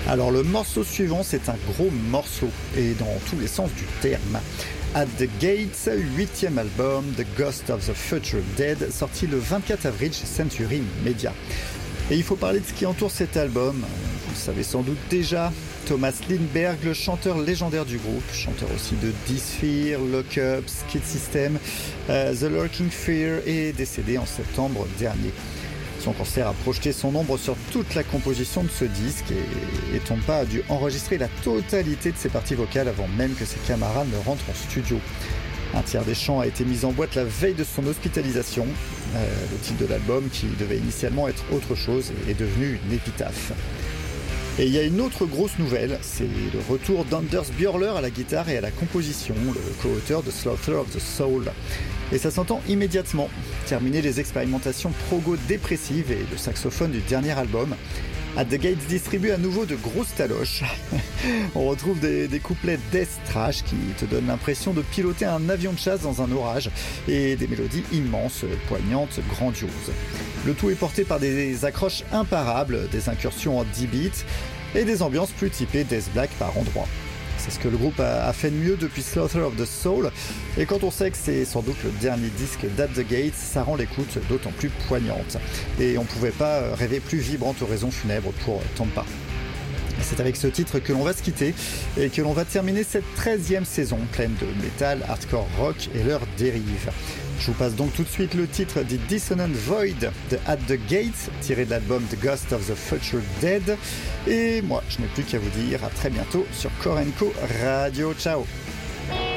Alors le morceau suivant, c'est un gros morceau, et dans tous les sens du terme. At the Gates, 8e album, The Ghost of the Future Dead, sorti le 24 avril chez Century Media. Et il faut parler de ce qui entoure cet album. Vous le savez sans doute déjà, Thomas Lindberg, le chanteur légendaire du groupe, chanteur aussi de D-Sphere, Lock Up, Skid System, The Lurking Fear, est décédé en septembre dernier. Son cancer a projeté son ombre sur toute la composition de ce disque et Tom Pa a dû enregistrer la totalité de ses parties vocales avant même que ses camarades ne rentrent en studio. Un tiers des chants a été mis en boîte la veille de son hospitalisation. Le titre de l'album, qui devait initialement être autre chose, est devenu une épitaphe. Et il y a une autre grosse nouvelle, c'est le retour d'Anders Björler à la guitare et à la composition, le co-auteur de Slaughter of the Soul. Et ça s'entend immédiatement. Terminé les expérimentations progo-dépressives et le saxophone du dernier album, At the Gates distribue à nouveau de grosses taloches. On retrouve des couplets death thrash qui te donnent l'impression de piloter un avion de chasse dans un orage et des mélodies immenses, poignantes, grandioses. Le tout est porté par des accroches imparables, des incursions en 10 beats et des ambiances plus typées death black par endroits. C'est ce que le groupe a fait de mieux depuis Slaughter of the Soul, et quand on sait que c'est sans doute le dernier disque d'At the Gates, ça rend l'écoute d'autant plus poignante. Et on pouvait pas rêver plus vibrante oraison funèbre pour Tom Pa. C'est avec ce titre que l'on va se quitter et que l'on va terminer cette 13e saison pleine de métal, hardcore rock et leurs dérives. Je vous passe donc tout de suite le titre dit Dissonant Void de At the Gates, tiré de l'album The Ghost of the Future Dead. Et moi, je n'ai plus qu'à vous dire à très bientôt sur Core & Co Radio. Ciao!